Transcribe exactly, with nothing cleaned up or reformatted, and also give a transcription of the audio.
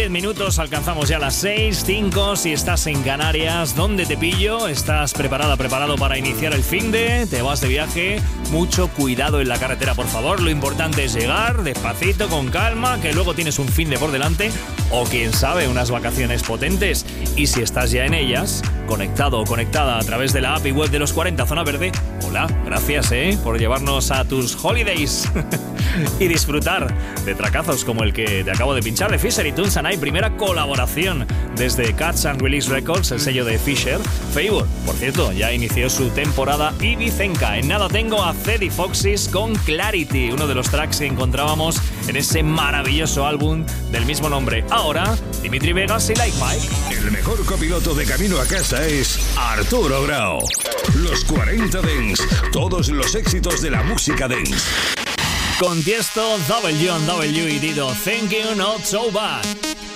diez minutos, alcanzamos ya las seis, cinco, si estás en Canarias, ¿dónde te pillo? ¿Estás preparada, preparado para iniciar el finde? ¿Te vas de viaje? Mucho cuidado en la carretera, por favor. Lo importante es llegar despacito, con calma, que luego tienes un finde por delante o, quién sabe, unas vacaciones potentes. Y si estás ya en ellas, conectado o conectada a través de la app y web de los cuarenta Zona Verde, hola, gracias, ¿eh? por llevarnos a tus holidays y disfrutar de tracazos como el que te acabo de pinchar de Fisher y Toons and I, primera colaboración desde Catch and Release Records, el sello de Fisher. Favor, por cierto, ya inició su temporada ibicenca. En nada tengo a Zeddy Foxes con Clarity, uno de los tracks que encontrábamos en ese maravilloso álbum del mismo nombre. Ahora, Dimitri Vegas y Like Mike. El mejor copiloto de camino a casa es Arturo Grau. Los cuarenta Dance, todos los éxitos de la música dance. Con Tiesto, W and W y Dido, Thank You Not So Bad.